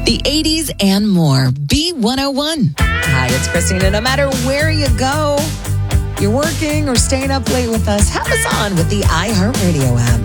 The 80s and more. B101. Hi, it's Christina. No matter where you go, you're working or staying up late with us, have us on with the iHeartRadio app.